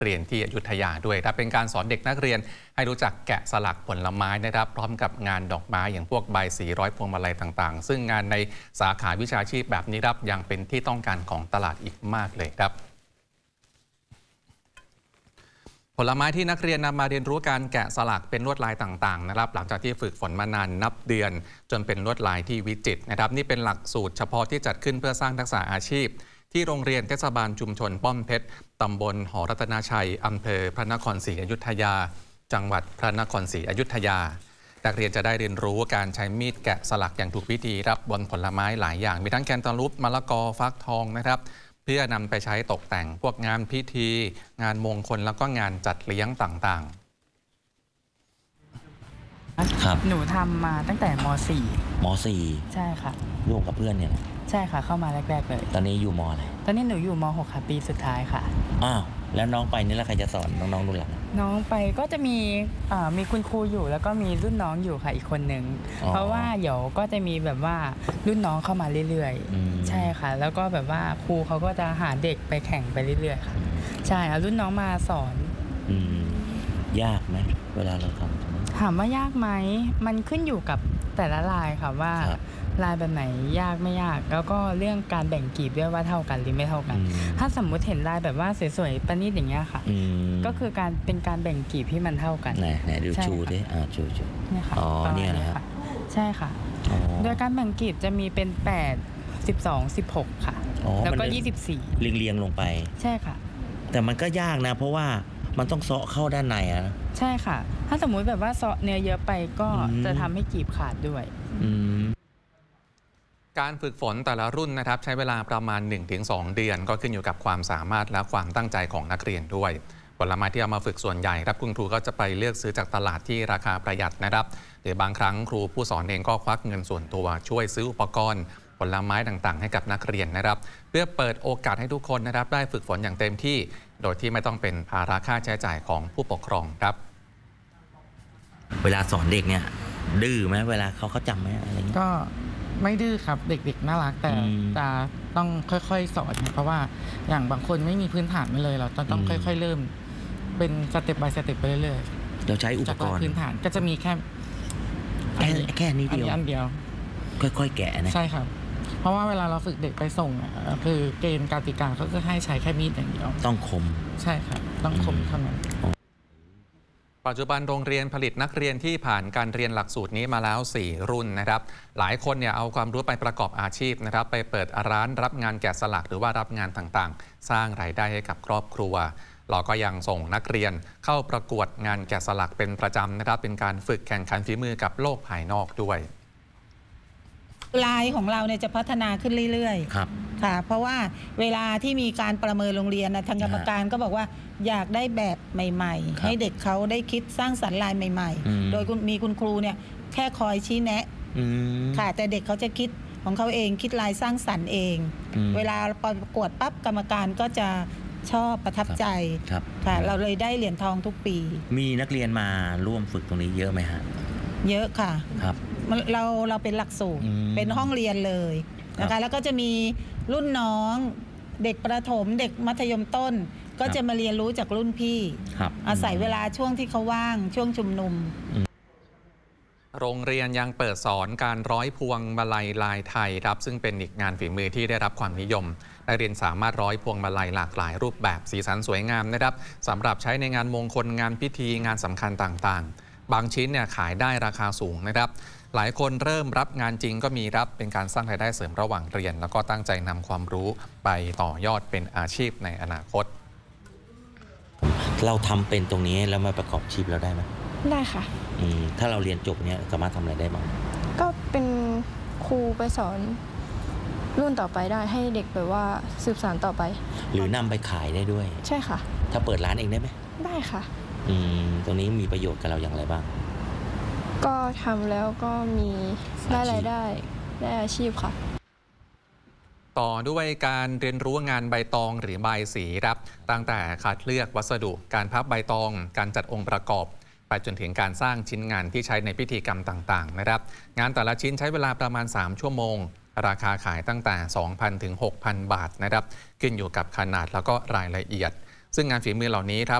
เรียนที่อยุธยาด้วยครับเป็นการสอนเด็กนักเรียนให้รู้จักแกะสลักผลไม้นะครับพร้อมกับงานดอกไม้อย่างพวกใบสีร้อยพวงมาลัยต่างๆซึ่งงานในสาขาวิชาชีพแบบนี้ครับยังเป็นที่ต้องการของตลาดอีกมากเลยครับผลไม้ที่นักเรียนนำมาเรียนรู้การแกะสลักเป็นลวดลายต่างๆนะครับหลังจากที่ฝึกฝนมานานนับเดือนจนเป็นลวดลายที่วิจิตรนะครับนี่เป็นหลักสูตรเฉพาะที่จัดขึ้นเพื่อสร้างทักษะอาชีพที่โรงเรียนเทศบาลชุมชนป้อมเพชรตำบลหอรัตนาชัยอำเภอพระนครศรีอยุธยาจังหวัดพระนครศรีอยุธยานักเรียนจะได้เรียนรู้การใช้มีดแกะสลักอย่างถูกวิธีรับบนผลไม้หลายอย่างมีทั้งแคนตาลูปมะละกอฟักทองนะครับเพื่อนำไปใช้ตกแต่งพวกงานพิธีงานมงคลแล้วก็งานจัดเลี้ยงต่างๆครับหนูทำมาตั้งแต่ม .4 ใช่ค่ะร่วมกับเพื่อนเนี่ยใช่ค่ะเข้ามาแรกๆเลยตอนนี้อยู่มอะไรตอนนี้หนูอยู่ม .6 ค่ะปีสุดท้ายค่ะอ้าวแล้วน้องไปนี่แล้วใครจะสอนน้องๆรุ่นหลังน้องไปก็จะมีคุณครูอยู่แล้วก็มีรุ่นน้องอยู่ค่ะอีกคนหนึ่งเพราะว่าเดี๋ยวก็จะมีแบบว่ารุ่นน้องเข้ามาเรื่อยๆใช่ค่ะแล้วก็แบบว่าครูเขาก็จะหาเด็กไปแข่งไปเรื่อยๆค่ะใช่เอารุ่นน้องมาสอนยากไหมเวลาเราทำถามว่ายากไหมมันขึ้นอยู่กับแต่ละลายค่ะว่าลายแบบไหนยากไม่ยากแล้วก็เรื่องการแบ่งกลีบด้วยว่าเท่ากันหรือไม่เท่ากันถ้าสมมุติเห็นลายแบบว่าสวยๆประณีตอย่างเงี้ยค่ะก็คือเป็นการแบ่งกลีบที่มันเท่ากันไหนดูชูดิชูเนี่ยค่ะอ๋อเนี่ยนะครับใช่ค่ะโดยการแบ่งกลีบจะมีเป็น8 12 16ค่ะแล้วก็24 เรียงลงไปใช่ค่ะแต่มันก็ยากนะเพราะว่ามันต้องเซาะเข้าด้านในใช่ค่ะถ้าสมมุติแบบว่าเซาะเนื้อเยอะไปก็จะทำให้กลีบขาดด้วยการฝึกฝนแต่ละรุ่นนะครับใช้เวลาประมาณ 1-2 เดือนก็ขึ้นอยู่กับความสามารถและความตั้งใจของนักเรียนด้วยผลไม้ที่เอามาฝึกส่วนใหญ่ครับคุณครูก็จะไปเลือกซื้อจากตลาดที่ราคาประหยัดนะครับหรือบางครั้งครูผู้สอนเองก็ควักเงินส่วนตัวช่วยซื้ออุปกรณ์ผลไม้ต่างๆให้กับนักเรียนนะครับเพื่อเปิดโอกาสให้ทุกคนนะครับได้ฝึกฝนอย่างเต็มที่โดยที่ไม่ต้องเป็นภาระค่าใช้จ่ายของผู้ปกครองครับเวลาสอนเด็กเนี่ยดื้อไหมเวลาเขาจำไหมอะไรก็ไม่ดื้อครับเด็กๆน่ารักแต่จะต้องค่อยๆสอนเพราะว่าอย่างบางคนไม่มีพื้นฐานมาเลยเราต้องค่อยๆเริ่มเป็นสเต็ปบายสเต็ปไปเรื่อยๆเราใช้อุปกรณ์พื้นฐานก็จะมีแค่นี้เดียวอันเดียวค่อยๆแกะนะใช่ครับเพราะว่าเวลาเราฝึกเด็กไปส่งคือเกณฑ์กติกาเขาจะให้ใช้แค่มีดอย่างเดียวต้องคมใช่ครับต้องคมเท่านั้นปัจจุบันโรงเรียนผลิตนักเรียนที่ผ่านการเรียนหลักสูตรนี้มาแล้ว4รุ่นนะครับหลายคนเนี่ยเอาความรู้ไปประกอบอาชีพนะครับไปเปิดร้านรับงานแกะสลักหรือว่ารับงานต่างๆสร้างรายได้ให้กับครอบครัวเราก็ยังส่งนักเรียนเข้าประกวดงานแกะสลักเป็นประจำนะครับเป็นการฝึกแข่งขันฝีมือกับโลกภายนอกด้วยลายของเราเนี่ยจะพัฒนาขึ้นเรื่อยๆครับค่ะเพราะว่าเวลาที่มีการประเมินโรงเรียนทางกรรมการก็บอกว่าอยากได้แบบใหม่ๆให้เด็กเขาได้คิดสร้างสรรค์ลายใหม่ๆโดยมีคุณครูเนี่ยแค่คอยชี้แนะค่ะแต่เด็กเขาจะคิดของเขาเองคิดลายสร้างสรรค์เองเวลาประกวดปั๊บกรรมการก็จะชอบประทับใจค่ะเราเลยได้เหรียญทองทุกปีมีนักเรียนมาร่วมฝึกตรงนี้เยอะไหมฮะเยอะค่ะครับเราเป็นหลักสูตรเป็นห้องเรียนเลยนะคะแล้วก็จะมีรุ่นน้องเด็กประถมเด็กมัธยมต้นก็จะมาเรียนรู้จากรุ่นพี่อาศัยเวลาช่วงที่เขาว่างช่วงชุมนุมโรงเรียนยังเปิดสอนการร้อยพวงมาลัยลายไทยครับซึ่งเป็นอีกงานฝีมือที่ได้รับความนิยมนักเรียนสามารถร้อยพวงมาลัยหลากหลายรูปแบบสีสันสวยงามนะครับสำหรับใช้ในงานมงคลงานพิธีงานสำคัญต่างๆบางชิ้นเนี่ยขายได้ราคาสูงนะครับหลายคนเริ่มรับงานจริงก็มีรับเป็นการสร้างรายได้เสริมระหว่างเรียนแล้วก็ตั้งใจนำความรู้ไปต่อยอดเป็นอาชีพในอนาคตเราทำเป็นตรงนี้แล้วมาประกอบอาชีพเราได้ไหมได้ค่ะถ้าเราเรียนจบเนี่ยสามารถทำอะไรได้บ้างก็เป็นครูไปสอนรุ่นต่อไปได้ให้เด็กแบบว่าสืบสานต่อไปหรือนำไปขายได้ด้วยใช่ค่ะถ้าเปิดร้านเองได้ไหมได้ค่ะตรงนี้มีประโยชน์กับเราอย่างไรบ้างก็ทำแล้วก็มีได้รายได้ได้อาชีพค่ะต่อด้วยการเรียนรู้งานใบตองหรือใบสีครับตั้งแต่คัดเลือกวัสดุการพับใบตองการจัดองค์ประกอบไปจนถึงการสร้างชิ้นงานที่ใช้ในพิธีกรรมต่างๆนะครับงานแต่ละชิ้นใช้เวลาประมาณ3ชั่วโมงราคาขายตั้งแต่ 2,000 ถึง 6,000 บาทนะครับขึ้นอยู่กับขนาดแล้วก็รายละเอียดซึ่งงานฝีมือเหล่านี้ครับ